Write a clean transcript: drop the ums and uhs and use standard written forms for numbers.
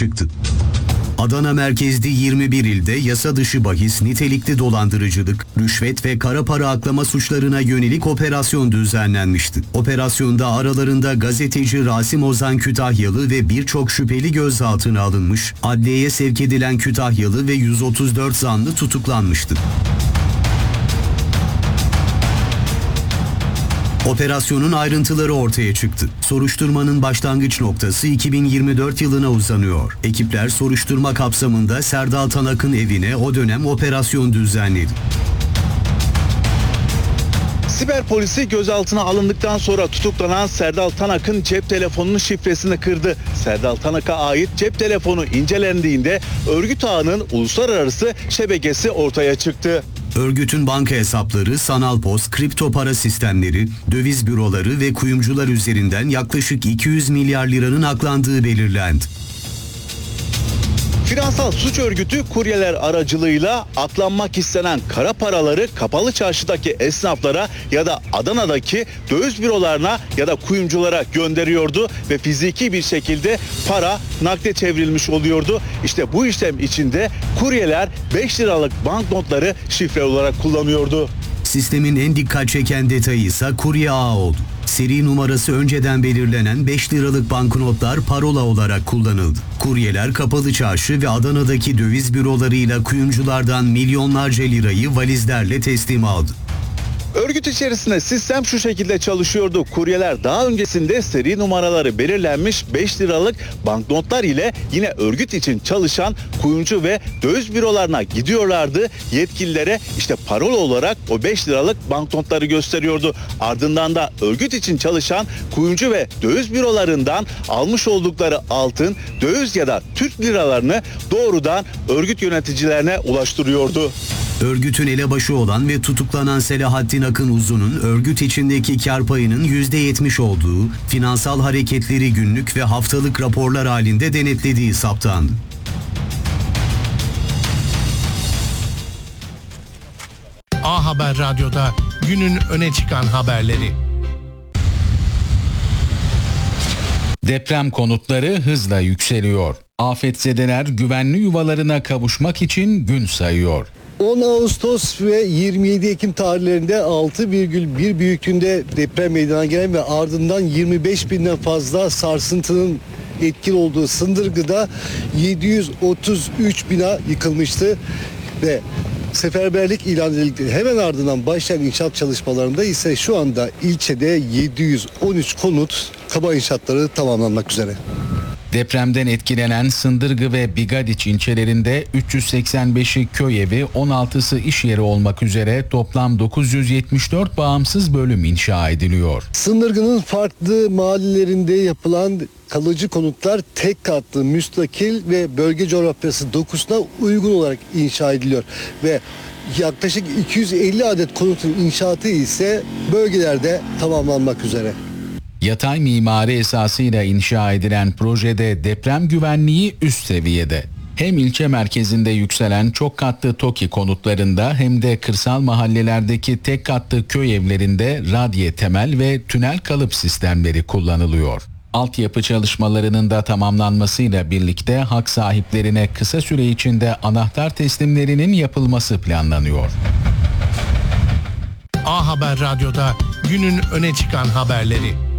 çıktı. Adana merkezli 21 ilde yasa dışı bahis, nitelikli dolandırıcılık, rüşvet ve kara para aklama suçlarına yönelik operasyon düzenlenmişti. Operasyonda aralarında gazeteci Rasim Ozan Kütahyalı ve birçok şüpheli gözaltına alınmış, adliyeye sevk edilen Kütahyalı ve 134 zanlı tutuklanmıştı. Operasyonun ayrıntıları ortaya çıktı. Soruşturmanın başlangıç noktası 2024 yılına uzanıyor. Ekipler soruşturma kapsamında Serdal Tanak'ın evine o dönem operasyon düzenledi. Siber polisi gözaltına alındıktan sonra tutuklanan Serdal Tanak'ın cep telefonunun şifresini kırdı. Serdal Tanak'a ait cep telefonu incelendiğinde örgüt ağının uluslararası şebekesi ortaya çıktı. Örgütün banka hesapları, sanal poz, kripto para sistemleri, döviz büroları ve kuyumcular üzerinden yaklaşık 200 milyar liranın aklandığı belirlendi. Finansal suç örgütü kuryeler aracılığıyla aklanmak istenen kara paraları kapalı çarşıdaki esnaflara ya da Adana'daki döviz bürolarına ya da kuyumculara gönderiyordu ve fiziki bir şekilde para nakde çevrilmiş oluyordu. İşte bu işlem içinde kuryeler 5 liralık banknotları şifre olarak kullanıyordu. Sistemin en dikkat çeken detayı ise kurye ağı oldu. Seri numarası önceden belirlenen 5 liralık banknotlar parola olarak kullanıldı. Kuryeler kapalı çarşı ve Adana'daki döviz bürolarıyla kuyumculardan milyonlarca lirayı valizlerle teslim aldı. Örgüt içerisinde sistem şu şekilde çalışıyordu. Kuryeler daha öncesinde seri numaraları belirlenmiş 5 liralık banknotlar ile yine örgüt için çalışan kuyumcu ve döviz bürolarına gidiyorlardı. Yetkililere işte parola olarak o 5 liralık banknotları gösteriyordu. Ardından da örgüt için çalışan kuyumcu ve döviz bürolarından almış oldukları altın, döviz ya da Türk liralarını doğrudan örgüt yöneticilerine ulaştırıyordu. Örgütün elebaşı olan ve tutuklanan Selahattin Akın Uzun'un örgüt içindeki kar payının %70 olduğu, finansal hareketleri günlük ve haftalık raporlar halinde denetlediği saptandı. A Haber Radyo'da günün öne çıkan haberleri. Deprem konutları hızla yükseliyor. Afetzedeler güvenli yuvalarına kavuşmak için gün sayıyor. 10 Ağustos ve 27 Ekim tarihlerinde 6,1 büyüklüğünde deprem meydana gelen ve ardından 25 binden fazla sarsıntının etkili olduğu Sındırgı'da 733 bina yıkılmıştı ve seferberlik ilan edildi. Hemen ardından başlayan inşaat çalışmalarında ise şu anda ilçede 713 konut kaba inşaatları tamamlanmak üzere. Depremden etkilenen Sındırgı ve Bigadiç ilçelerinde 385'i köy evi, 16'sı iş yeri olmak üzere toplam 974 bağımsız bölüm inşa ediliyor. Sındırgı'nın farklı mahallelerinde yapılan kalıcı konutlar tek katlı, müstakil ve bölge coğrafyası dokusuna uygun olarak inşa ediliyor ve yaklaşık 250 adet konutun inşaatı ise bölgelerde tamamlanmak üzere. Yatay mimari esasıyla inşa edilen projede deprem güvenliği üst seviyede. Hem ilçe merkezinde yükselen çok katlı TOKİ konutlarında hem de kırsal mahallelerdeki tek katlı köy evlerinde radye temel ve tünel kalıp sistemleri kullanılıyor. Altyapı çalışmalarının da tamamlanmasıyla birlikte hak sahiplerine kısa süre içinde anahtar teslimlerinin yapılması planlanıyor. A Haber Radyo'da günün öne çıkan haberleri.